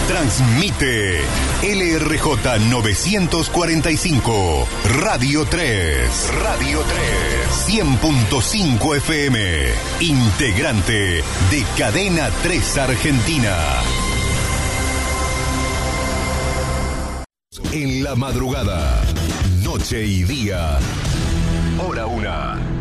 Transmite LRJ 945, Radio 3, 100.5 FM, integrante de Cadena 3 Argentina. En la madrugada, noche y día, hora 1.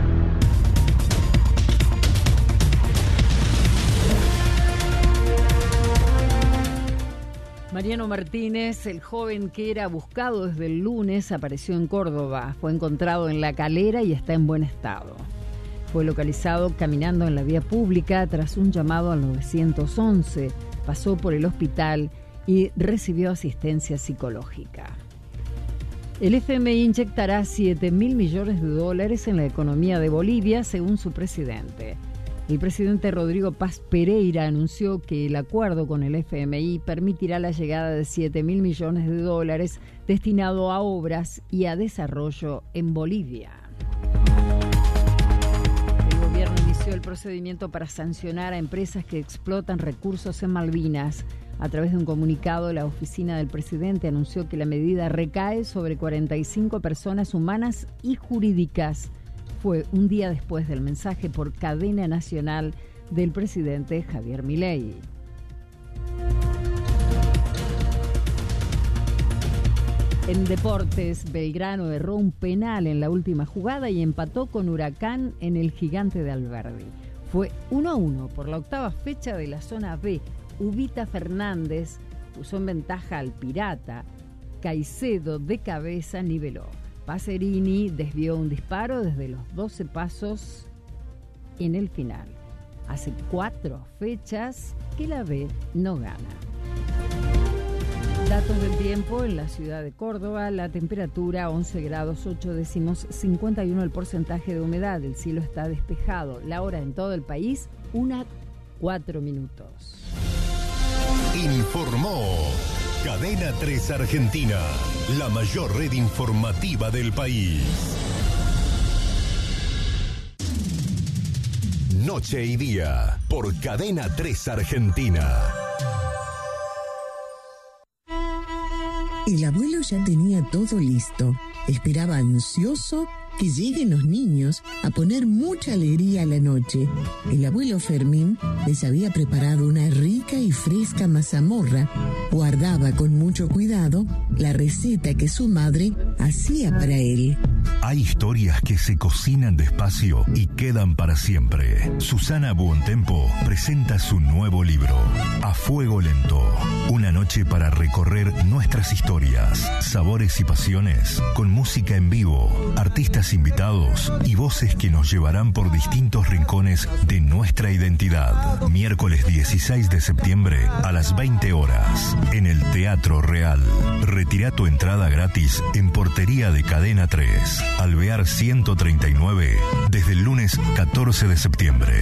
Mariano Martínez, el joven que era buscado desde el lunes, apareció en Córdoba. Fue encontrado en La Calera y está en buen estado. Fue localizado caminando en la vía pública tras un llamado al 911. Pasó por el hospital y recibió asistencia psicológica. El FMI inyectará $7.000 millones en la economía de Bolivia, según su presidente. El presidente Rodrigo Paz Pereira anunció que el acuerdo con el FMI permitirá la llegada de $7.000 millones destinado a obras y a desarrollo en Bolivia. El gobierno inició el procedimiento para sancionar a empresas que explotan recursos en Malvinas. A través de un comunicado, la oficina del presidente anunció que la medida recae sobre 45 personas humanas y jurídicas. Fue un día después del mensaje por cadena nacional del presidente Javier Milei. En deportes, Belgrano erró un penal en la última jugada y empató con Huracán en el Gigante de Alberdi. Fue 1-1 por la octava fecha de la zona B. Ubita Fernández puso en ventaja al Pirata. Caicedo de cabeza niveló. Pacerini desvió un disparo desde los 12 pasos en el final. Hace 4 fechas que la B no gana. Datos del tiempo en la ciudad de Córdoba. La temperatura 11 grados 8 décimos, 51 el porcentaje de humedad. El cielo está despejado. La hora en todo el país, 1:04. Informó Cadena 3 Argentina, la mayor red informativa del país. Noche y día, por Cadena 3 Argentina. El abuelo ya tenía todo listo. Esperaba ansioso que lleguen los niños a poner mucha alegría a la noche. El abuelo Fermín les había preparado una rica y fresca mazamorra. Guardaba con mucho cuidado la receta que su madre hacía para él. Hay historias que se cocinan despacio y quedan para siempre. Susana Buontempo presenta su nuevo libro, A Fuego Lento. Una noche para recorrer nuestras historias, sabores y pasiones, con música en vivo, artistas invitados y voces que nos llevarán por distintos rincones de nuestra identidad. Miércoles 16 de septiembre a las 20 horas en el Teatro Real. Retira tu entrada gratis en portería de Cadena 3, Alvear 139, desde el lunes 14 de septiembre.